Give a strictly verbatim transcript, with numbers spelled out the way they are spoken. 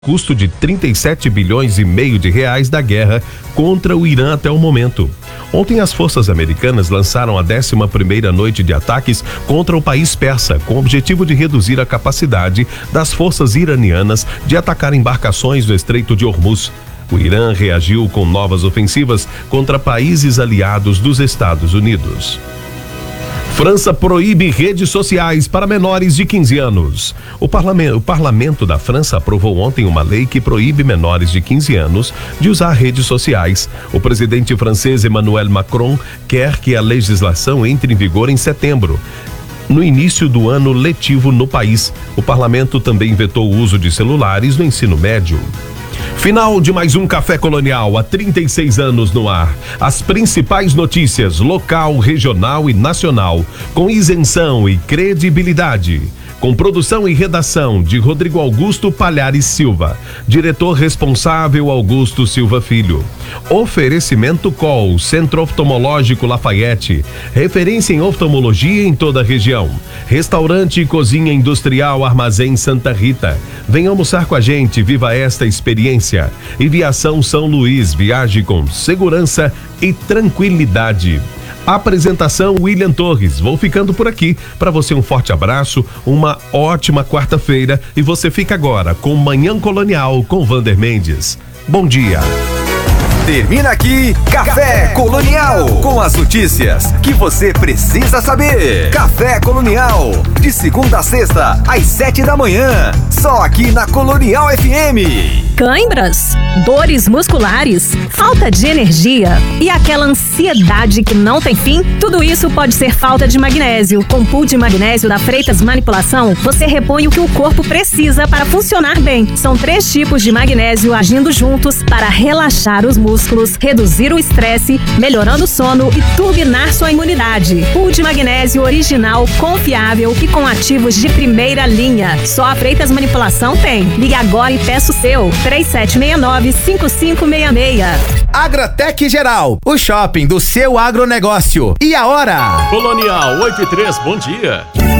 custo de trinta e sete bilhões e meio de reais da guerra contra o Irã até o momento. Ontem as forças americanas lançaram a décima primeira noite de ataques contra o país persa, com o objetivo de reduzir a capacidade das forças iranianas de atacar embarcações no Estreito de Hormuz. O Irã reagiu com novas ofensivas contra países aliados dos Estados Unidos. França proíbe redes sociais para menores de quinze anos. O parlamento, o parlamento da França aprovou ontem uma lei que proíbe menores de quinze anos de usar redes sociais. O presidente francês Emmanuel Macron quer que a legislação entre em vigor em setembro, no início do ano letivo no país. O parlamento também vetou o uso de celulares no ensino médio. Final de mais um Café Colonial, há trinta e seis anos no ar. As principais notícias, local, regional e nacional, com isenção e credibilidade. Com produção e redação de Rodrigo Augusto Palhares Silva. Diretor responsável Augusto Silva Filho. Oferecimento C O L, Centro Oftalmológico Lafayette. Referência em oftalmologia em toda a região. Restaurante e Cozinha Industrial Armazém Santa Rita. Venha almoçar com a gente, viva esta experiência. Viação São Luís, viaje com segurança e tranquilidade. Apresentação William Torres. Vou ficando por aqui. Para você um forte abraço, uma ótima quarta-feira e você fica agora com Manhã Colonial com Vander Mendes. Bom dia. Termina aqui Café Colonial, com as notícias que você precisa saber. Café Colonial, de segunda a sexta, às sete da manhã, só aqui na Colonial F M. Cãibras, dores musculares, falta de energia e aquela ansiedade que não tem fim? Tudo isso pode ser falta de magnésio. Com pool de magnésio da Freitas Manipulação, você repõe o que o corpo precisa para funcionar bem. São três tipos de magnésio agindo juntos para relaxar os músculos, reduzir o estresse, melhorando o sono e turbinar sua imunidade. Pool de magnésio original, confiável e com ativos de primeira linha. Só a Freitas Manipulação tem. Ligue agora e peça o seu. três sete seis nove, cinco cinco seis seis. Agratec Geral, o shopping do seu agronegócio. E a hora? Colonial oito e três, bom dia.